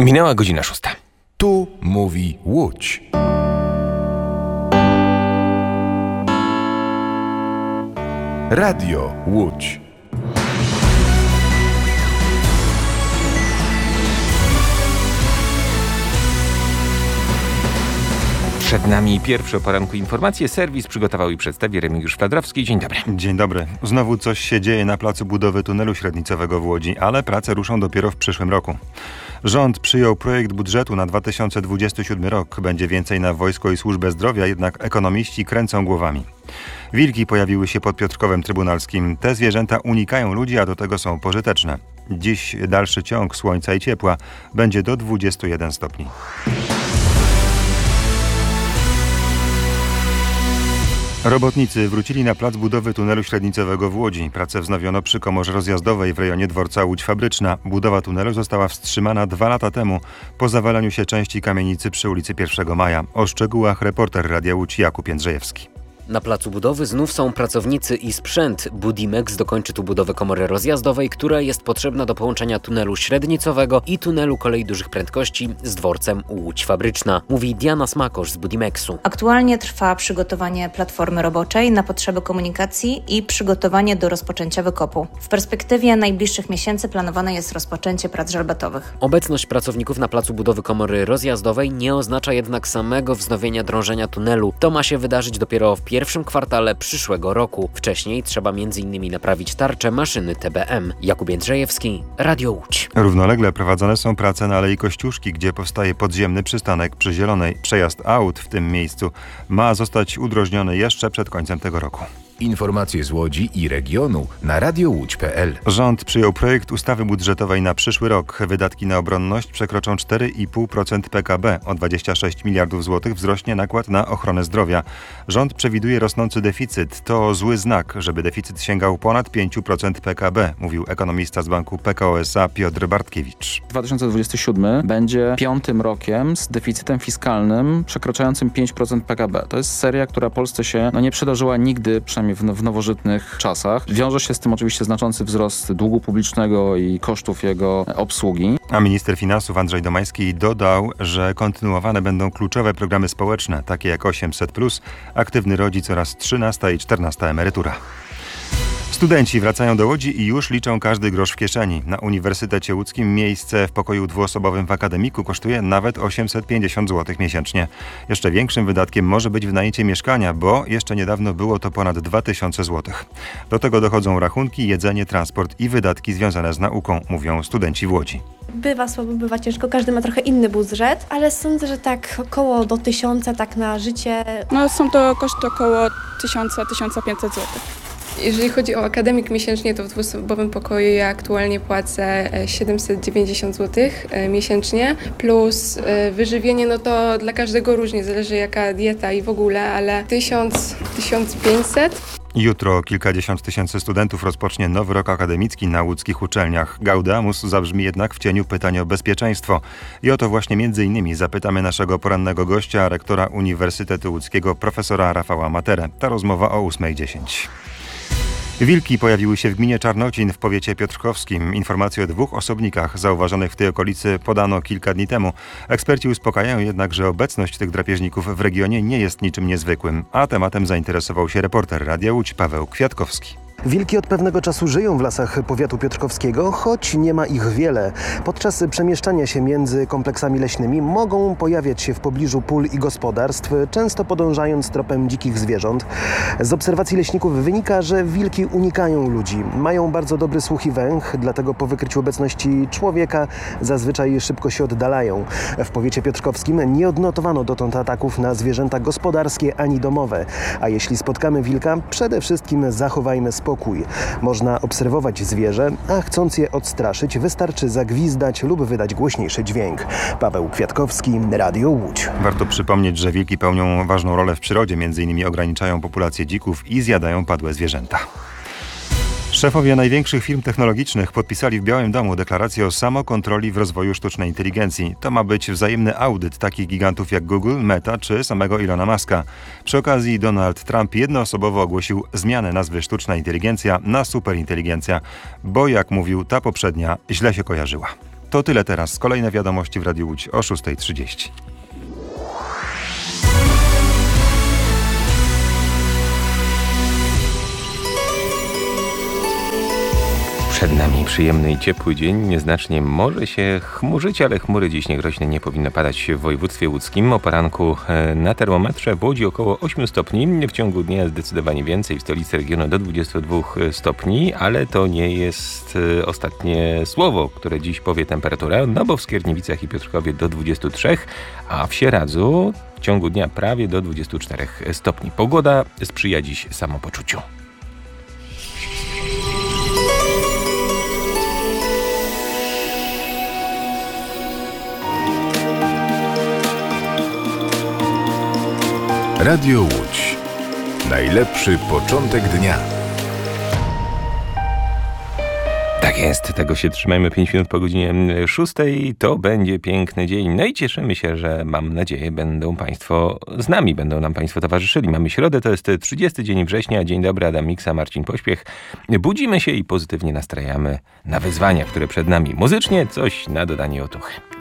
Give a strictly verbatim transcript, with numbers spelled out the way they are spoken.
Minęła godzina szósta. Tu mówi Łódź. Radio Łódź. Przed nami pierwsze o poranku informacje. Serwis przygotował i przedstawi Remigiusz Fladrowski. Dzień dobry. Dzień dobry. Znowu coś się dzieje na placu budowy tunelu średnicowego w Łodzi, ale prace ruszą dopiero w przyszłym roku. Rząd przyjął projekt budżetu na dwa tysiące dwudziesty siódmy rok. Będzie więcej na wojsko i służbę zdrowia, jednak ekonomiści kręcą głowami. Wilki pojawiły się pod Piotrkowem Trybunalskim. Te zwierzęta unikają ludzi, a do tego są pożyteczne. Dziś dalszy ciąg słońca i ciepła będzie do dwudziestu jeden stopni. Robotnicy wrócili na plac budowy tunelu średnicowego w Łodzi. Pracę wznowiono przy komorze rozjazdowej w rejonie dworca Łódź Fabryczna. Budowa tunelu została wstrzymana dwa lata temu po zawaleniu się części kamienicy przy ulicy pierwszego maja. O szczegółach reporter Radia Łódź Jakub Jędrzejewski. Na placu budowy znów są pracownicy i sprzęt. Budimex dokończy tu budowę komory rozjazdowej, która jest potrzebna do połączenia tunelu średnicowego i tunelu kolei dużych prędkości z dworcem Łódź Fabryczna, mówi Diana Smakosz z Budimexu. Aktualnie trwa przygotowanie platformy roboczej na potrzeby komunikacji i przygotowanie do rozpoczęcia wykopu. W perspektywie najbliższych miesięcy planowane jest rozpoczęcie prac żelbetowych. Obecność pracowników na placu budowy komory rozjazdowej nie oznacza jednak samego wznowienia drążenia tunelu. To ma się wydarzyć dopiero w pierwszym kwartale przyszłego roku. Wcześniej trzeba między innymi naprawić tarczę maszyny T B M. Jakub Jędrzejewski, Radio Łódź. Równolegle prowadzone są prace na Alei Kościuszki, gdzie powstaje podziemny przystanek przy Zielonej. Przejazd aut w tym miejscu ma zostać udrożniony jeszcze przed końcem tego roku. Informacje z Łodzi i regionu na radio łódź kropka p l. Rząd przyjął projekt ustawy budżetowej na przyszły rok. Wydatki na obronność przekroczą cztery i pół procent P K B. O dwadzieścia sześć miliardów złotych wzrośnie nakład na ochronę zdrowia. Rząd przewiduje rosnący deficyt. To zły znak, żeby deficyt sięgał ponad pięć procent P K B, mówił ekonomista z banku P K O S A Piotr Bartkiewicz. dwa tysiące dwudziesty siódmy będzie piątym rokiem z deficytem fiskalnym przekraczającym pięć procent P K B. To jest seria, która Polsce się no, nie przydarzyła nigdy, przynajmniej w, w nowożytnych czasach. Wiąże się z tym oczywiście znaczący wzrost długu publicznego i kosztów jego obsługi. A minister finansów Andrzej Domański dodał, że kontynuowane będą kluczowe programy społeczne, takie jak osiemset plus, aktywny rodzic oraz trzynasta i czternasta emerytura. Studenci wracają do Łodzi i już liczą każdy grosz w kieszeni. Na Uniwersytecie Łódzkim miejsce w pokoju dwuosobowym w akademiku kosztuje nawet osiemset pięćdziesiąt złotych miesięcznie. Jeszcze większym wydatkiem może być wynajęcie mieszkania, bo jeszcze niedawno było to ponad dwa tysiące złotych. Do tego dochodzą rachunki, jedzenie, transport i wydatki związane z nauką, mówią studenci w Łodzi. Bywa słabo, bywa ciężko, każdy ma trochę inny budżet, ale sądzę, że tak około do tysiąca tak na życie. No są to koszty około tysiąc do tysiąca pięćset złotych. Jeżeli chodzi o akademik miesięcznie, to w dwuosobowym pokoju ja aktualnie płacę siedemset dziewięćdziesiąt złotych miesięcznie, plus wyżywienie, no to dla każdego różnie, zależy jaka dieta i w ogóle, ale tysiąc do tysiąca pięciuset. Jutro kilkadziesiąt tysięcy studentów rozpocznie nowy rok akademicki na łódzkich uczelniach. Gaudeamus zabrzmi jednak w cieniu pytań o bezpieczeństwo. I o to właśnie między innymi zapytamy naszego porannego gościa, rektora Uniwersytetu Łódzkiego, profesora Rafała Materę. Ta rozmowa o ósma dziesięć. Wilki pojawiły się w gminie Czarnocin w powiecie piotrkowskim. Informacje o dwóch osobnikach zauważonych w tej okolicy podano kilka dni temu. Eksperci uspokajają jednak, że obecność tych drapieżników w regionie nie jest niczym niezwykłym. A tematem zainteresował się reporter Radia Łódź Paweł Kwiatkowski. Wilki od pewnego czasu żyją w lasach powiatu piotrkowskiego, choć nie ma ich wiele. Podczas przemieszczania się między kompleksami leśnymi mogą pojawiać się w pobliżu pól i gospodarstw, często podążając tropem dzikich zwierząt. Z obserwacji leśników wynika, że wilki unikają ludzi. Mają bardzo dobry słuch i węch, dlatego po wykryciu obecności człowieka zazwyczaj szybko się oddalają. W powiecie piotrkowskim nie odnotowano dotąd ataków na zwierzęta gospodarskie ani domowe. A jeśli spotkamy wilka, przede wszystkim zachowajmy spokój. Można obserwować zwierzę, a chcąc je odstraszyć, wystarczy zagwizdać lub wydać głośniejszy dźwięk. Paweł Kwiatkowski, Radio Łódź. Warto przypomnieć, że wilki pełnią ważną rolę w przyrodzie, między innymi ograniczają populację dzików i zjadają padłe zwierzęta. Szefowie największych firm technologicznych podpisali w Białym Domu deklarację o samokontroli w rozwoju sztucznej inteligencji. To ma być wzajemny audyt takich gigantów jak Google, Meta czy samego Ilona Muska. Przy okazji Donald Trump jednoosobowo ogłosił zmianę nazwy sztuczna inteligencja na superinteligencja, bo jak mówił, ta poprzednia źle się kojarzyła. To tyle teraz. Kolejne wiadomości w Radiu Łódź o szósta trzydzieści. Przed nami przyjemny i ciepły dzień. Nieznacznie może się chmurzyć, ale chmury dziś niegroźne, nie powinno padać w województwie łódzkim. O poranku na termometrze w Łodzi około osiem stopni. W ciągu dnia zdecydowanie więcej, w stolicy regionu do dwudziestu dwóch stopni, ale to nie jest ostatnie słowo, które dziś powie temperaturę, no bo w Skierniewicach i Piotrkowie do dwudziestu trzech, a w Sieradzu w ciągu dnia prawie do dwudziestu czterech stopni. Pogoda sprzyja dziś samopoczuciu. Radio Łódź. Najlepszy początek dnia. Tak jest, tego się trzymajmy. pięć minut po godzinie szóstej. To będzie piękny dzień. No i cieszymy się, że mam nadzieję będą Państwo z nami, będą nam Państwo towarzyszyli. Mamy środę, to jest trzydziesty dzień września. Dzień dobry, Adam Miksa, Marcin Pośpiech. Budzimy się i pozytywnie nastrajamy na wyzwania, które przed nami. Muzycznie coś na dodanie otuchy.